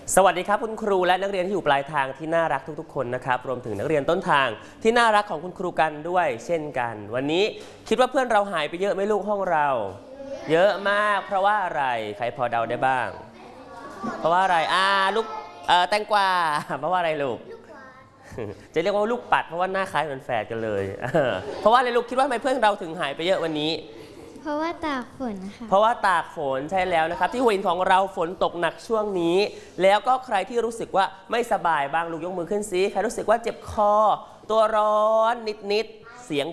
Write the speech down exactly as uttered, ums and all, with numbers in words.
สวัสดีครับคุณครูและนักเรียนที่อยู่ปลายทางที่น่ารักทุกๆคนนะครับรวมถึงนักเรียนต้นทางที่น่ารักของคุณครูกันด้วยเช่นกันวันนี้คิดว่าเพื่อนเราหายไปเยอะไหมลูกห้องเราเยอะมากเพราะว่าอะไรใครพอเดาได้บ้างเพราะว่าอะไรอ่าลูกเอ่อแตงกวาเพราะว่าอะไรลูกจะเรียกว่าลูกปัดเพราะว่าหน้าคล้ายเหมือนแฝดกันเลยเพราะว่าอะไรลูกคิดว่าทำไมเพื่อนเราถึงหายไปเยอะวันนี้เพราะว่าตากฝนค่ะเพราะว่าตากฝนใช่แล้วนะครับที่หัวหินของเราฝนตกหนักช่วงนี้แล้วก็ใครที่รู้สึกว่าไม่สบายบ้างลูกยกมือขึ้นซิใครรู้สึกว่าเจ็บคอตัวร้อนนิดๆเสียง